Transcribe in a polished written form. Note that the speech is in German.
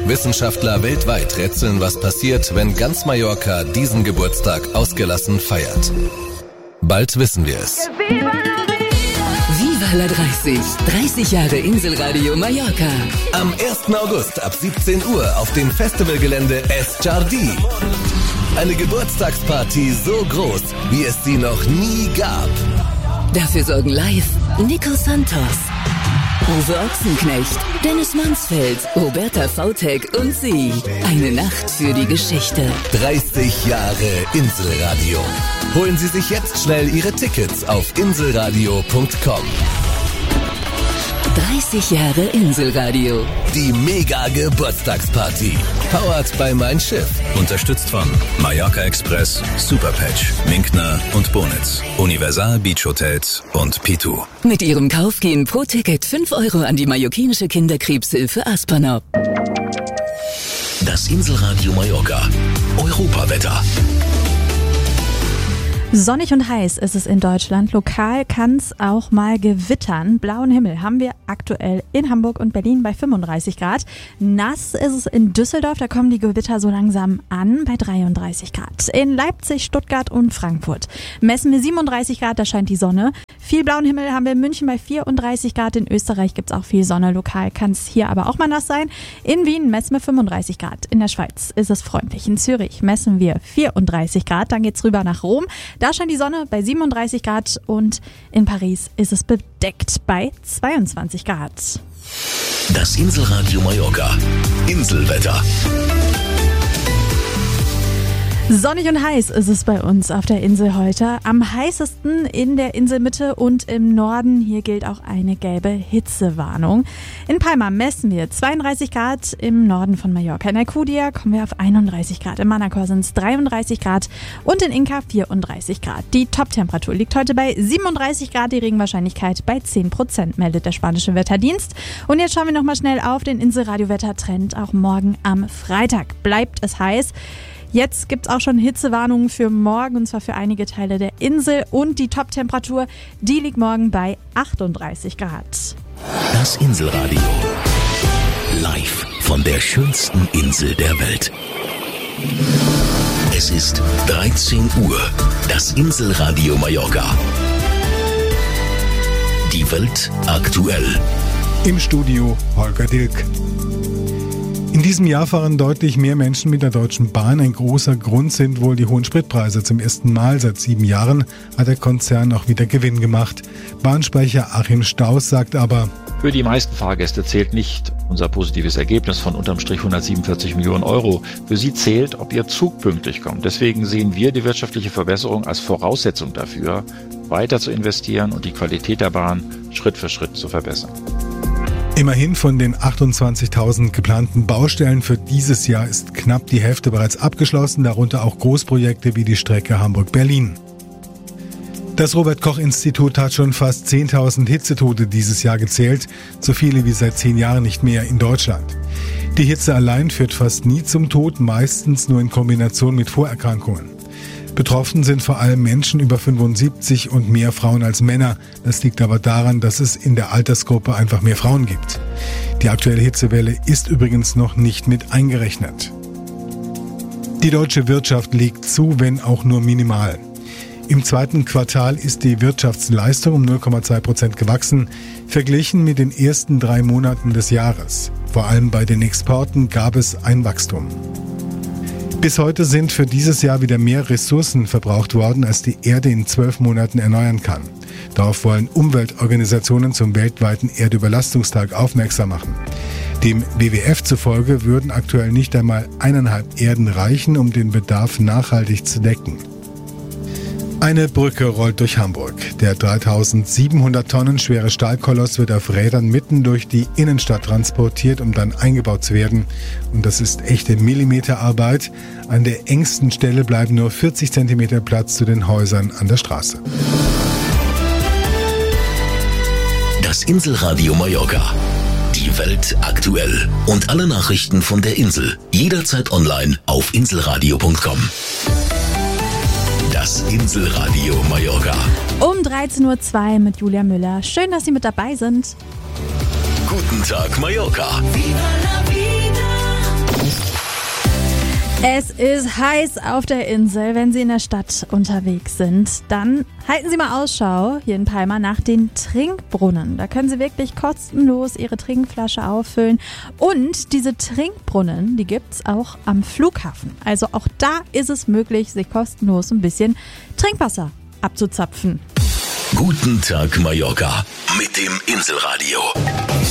Wissenschaftler weltweit rätseln, was passiert, wenn ganz Mallorca diesen Geburtstag ausgelassen feiert. Bald wissen wir es. Viva la 30. 30 Jahre Inselradio Mallorca. Am 1. August ab 17 Uhr auf dem Festivalgelände Es Jardí. Eine Geburtstagsparty so groß, wie es sie noch nie gab. Dafür sorgen live Nico Santos, Uwe Ochsenknecht, Dennis Mansfeld, Roberta Vautek und sie. Eine Nacht für die Geschichte. 30 Jahre Inselradio. Holen Sie sich jetzt schnell Ihre Tickets auf inselradio.com. 30 Jahre Inselradio. Die Mega-Geburtstagsparty. Powered by Mein Schiff. Unterstützt von Mallorca Express, Superpatch, Minkner und Bonitz, Universal Beach Hotels und P2. Mit ihrem Kauf gehen pro Ticket 5 € an die mallorquinische Kinderkrebshilfe Aspanop. Das Inselradio Mallorca. Europawetter. Sonnig und heiß ist es in Deutschland. Lokal kann es auch mal gewittern. Blauen Himmel haben wir aktuell in Hamburg und Berlin bei 35 Grad. Nass ist es in Düsseldorf, da kommen die Gewitter so langsam an bei 33 Grad. In Leipzig, Stuttgart und Frankfurt messen wir 37 Grad, da scheint die Sonne. Viel blauen Himmel haben wir in München bei 34 Grad. In Österreich gibt es auch viel Sonne. Lokal kann es hier aber auch mal nass sein. In Wien messen wir 35 Grad. In der Schweiz ist es freundlich. In Zürich messen wir 34 Grad. Dann geht's rüber nach Rom. Da scheint die Sonne bei 37 Grad und in Paris ist es bedeckt bei 22 Grad. Das Inselradio Mallorca. Inselwetter. Sonnig und heiß ist es bei uns auf der Insel heute. Am heißesten in der Inselmitte und im Norden. Hier gilt auch eine gelbe Hitzewarnung. In Palma messen wir 32 Grad, im Norden von Mallorca. In Alcudia kommen wir auf 31 Grad. In Manacor sind es 33 Grad und in Inca 34 Grad. Die Top-Temperatur liegt heute bei 37 Grad, die Regenwahrscheinlichkeit bei 10%, meldet der spanische Wetterdienst. Und jetzt schauen wir nochmal schnell auf den Inselradio-Wettertrend. Auch morgen am Freitag bleibt es heiß. Jetzt gibt es auch schon Hitzewarnungen für morgen, und zwar für einige Teile der Insel. Und die Top-Temperatur, die liegt morgen bei 38 Grad. Das Inselradio. Live von der schönsten Insel der Welt. Es ist 13 Uhr. Das Inselradio Mallorca. Die Welt aktuell. Im Studio Holger Dilk. In diesem Jahr fahren deutlich mehr Menschen mit der Deutschen Bahn. Ein großer Grund sind wohl die hohen Spritpreise. Zum ersten Mal seit 7 Jahren hat der Konzern auch wieder Gewinn gemacht. Bahnsprecher Achim Staus sagt aber: Für die meisten Fahrgäste zählt nicht unser positives Ergebnis von unterm Strich 147 Millionen Euro. Für sie zählt, ob ihr Zug pünktlich kommt. Deswegen sehen wir die wirtschaftliche Verbesserung als Voraussetzung dafür, weiter zu investieren und die Qualität der Bahn Schritt für Schritt zu verbessern. Immerhin von den 28.000 geplanten Baustellen für dieses Jahr ist knapp die Hälfte bereits abgeschlossen, darunter auch Großprojekte wie die Strecke Hamburg-Berlin. Das Robert-Koch-Institut hat schon fast 10.000 Hitzetote dieses Jahr gezählt, so viele wie seit 10 Jahren nicht mehr in Deutschland. Die Hitze allein führt fast nie zum Tod, meistens nur in Kombination mit Vorerkrankungen. Betroffen sind vor allem Menschen über 75 und mehr Frauen als Männer. Das liegt aber daran, dass es in der Altersgruppe einfach mehr Frauen gibt. Die aktuelle Hitzewelle ist übrigens noch nicht mit eingerechnet. Die deutsche Wirtschaft legt zu, wenn auch nur minimal. Im zweiten Quartal ist die Wirtschaftsleistung um 0,2% gewachsen, verglichen mit den ersten 3 Monaten des Jahres. Vor allem bei den Exporten gab es ein Wachstum. Bis heute sind für dieses Jahr wieder mehr Ressourcen verbraucht worden, als die Erde in 12 Monaten erneuern kann. Darauf wollen Umweltorganisationen zum weltweiten Erdüberlastungstag aufmerksam machen. Dem WWF zufolge würden aktuell nicht einmal 1,5 Erden reichen, um den Bedarf nachhaltig zu decken. Eine Brücke rollt durch Hamburg. Der 3.700 Tonnen schwere Stahlkoloss wird auf Rädern mitten durch die Innenstadt transportiert, um dann eingebaut zu werden. Und das ist echte Millimeterarbeit. An der engsten Stelle bleiben nur 40 cm Platz zu den Häusern an der Straße. Das Inselradio Mallorca. Die Welt aktuell. Und alle Nachrichten von der Insel. Jederzeit online auf inselradio.com. Das Inselradio Mallorca. Um 13.02 Uhr mit Julia Müller. Schön, dass Sie mit dabei sind. Guten Tag, Mallorca. Viva la vida. Es ist heiß auf der Insel. Wenn Sie in der Stadt unterwegs sind, dann halten Sie mal Ausschau hier in Palma nach den Trinkbrunnen. Da können Sie wirklich kostenlos Ihre Trinkflasche auffüllen. Und diese Trinkbrunnen, die gibt's auch am Flughafen. Also auch da ist es möglich, sich kostenlos ein bisschen Trinkwasser abzuzapfen. Guten Tag Mallorca mit dem Inselradio.